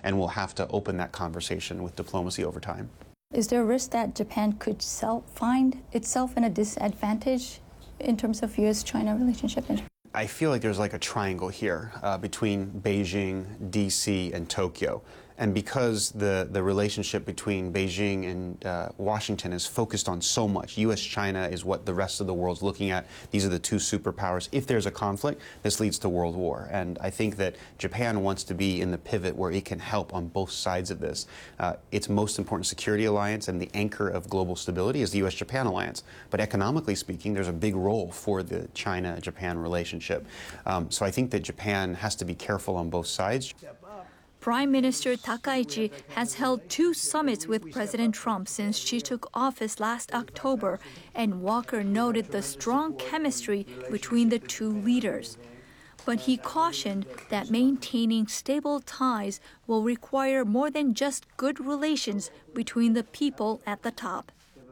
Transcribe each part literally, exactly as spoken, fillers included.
and we'll have to open that conversation with diplomacy over time. Is there a risk that Japan could self find itself in a disadvantage in terms of U S China relationship? I feel like there's like a triangle here uh, between Beijing, D C, and Tokyo. And because the, the relationship between Beijing and uh, Washington is focused on so much, U S China is what the rest of the world's looking at. These are the two superpowers. If there's a conflict, this leads to world war. And I think that Japan wants to be in the pivot where it can help on both sides of this. Uh, its most important security alliance and the anchor of global stability is the U S Japan alliance. But economically speaking, there's a big role for the China-Japan relationship. Um, so I think that Japan has to be careful on both sides. Prime Minister Takaichi has held two summits with President Trump since she took office last October, and Walker noted the strong chemistry between the two leaders. But he cautioned that maintaining stable ties will require more than just good relations between the people at the top.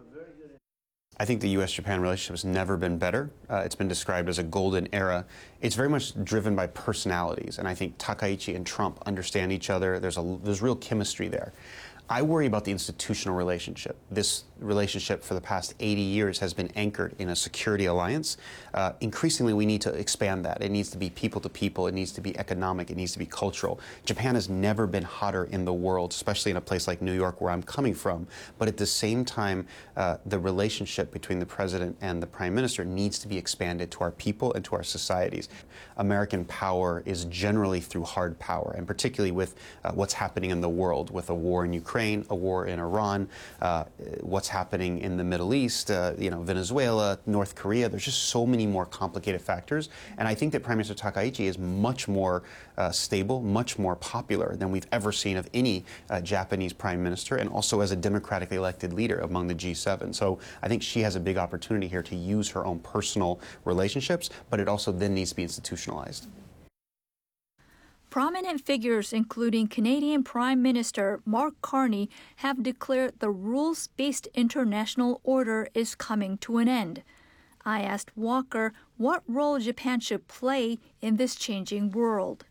I think the U S Japan relationship has never been better. Uh, it's been described as a golden era. It's very much driven by personalities, and I think Takaichi and Trump understand each other. There's a there's real chemistry there. I worry about the institutional relationship. This relationship for the past eighty years has been anchored in a security alliance. Uh, increasingly, we need to expand that. It needs to be people to people. It needs to be economic. It needs to be cultural. Japan has never been hotter in the world, especially in a place like New York, where I'm coming from. But at the same time, uh, the relationship between the president and the prime minister needs to be expanded to our people and to our societies. American power is generally through hard power, and particularly with uh, what's happening in the world, with a war in Ukraine, a war in Iran, uh, what's happening in the Middle East, uh, you know, Venezuela, North Korea. There's just so many more complicated factors. And I think that Prime Minister Takaichi is much more uh, stable, much more popular than we've ever seen of any uh, Japanese prime minister, and also as a democratically elected leader among the G seven. So I think she has a big opportunity here to use her own personal relationships, but it also then needs to be institutionalized. Prominent figures, including Canadian Prime Minister Mark Carney, have declared the rules-based international order is coming to an end. I asked Walker what role Japan should play in this changing world.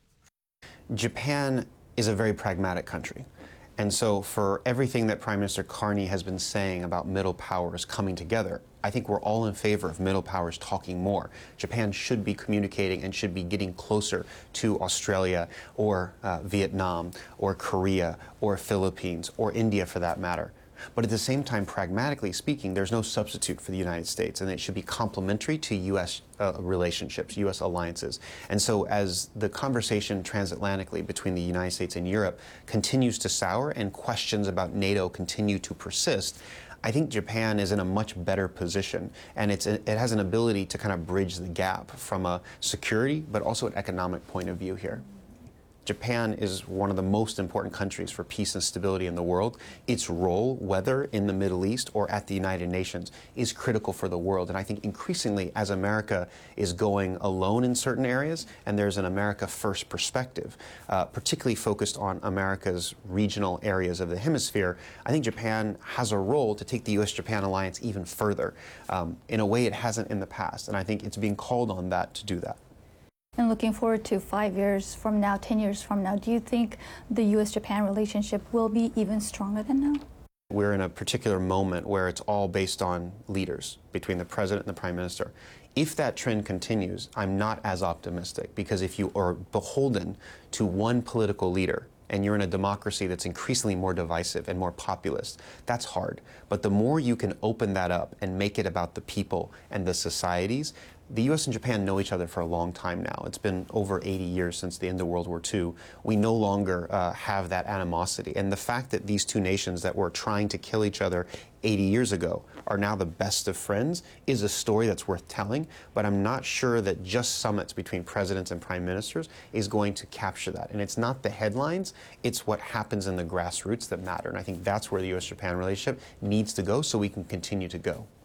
Japan is a very pragmatic country. And so for everything that Prime Minister Carney has been saying about middle powers coming together, I think we're all in favor of middle powers talking more. Japan should be communicating and should be getting closer to Australia or uh, Vietnam or Korea or Philippines or India for that matter. But at the same time, pragmatically speaking, there's no substitute for the United States, and it should be complementary to U S uh, relationships, U S alliances. And so as the conversation transatlantically between the United States and Europe continues to sour and questions about NATO continue to persist, I think Japan is in a much better position, and it's, it has an ability to kind of bridge the gap from a security but also an economic point of view here. Japan is one of the most important countries for peace and stability in the world. Its role, whether in the Middle East or at the United Nations, is critical for the world. And I think increasingly, as America is going alone in certain areas, and there's an America First perspective, uh, particularly focused on America's regional areas of the hemisphere, I think Japan has a role to take the U S Japan alliance even further, um, in a way it hasn't in the past. And I think it's being called on that to do that. And looking forward to five years from now, ten years from now, do you think the U S Japan relationship will be even stronger than now? We're in a particular moment where it's all based on leaders between the president and the prime minister. If that trend continues, I'm not as optimistic, because if you are beholden to one political leader and you're in a democracy that's increasingly more divisive and more populist, that's hard. But the more you can open that up and make it about the people and the societies, the U S and Japan know each other for a long time now. It's been over eighty years since the end of World War Two. We no longer uh, have that animosity. And the fact that these two nations that were trying to kill each other eighty years ago are now the best of friends is a story that's worth telling. But I'm not sure that just summits between presidents and prime ministers is going to capture that. And it's not the headlines, it's what happens in the grassroots that matter. And I think that's where the U S Japan relationship needs to go so we can continue to go.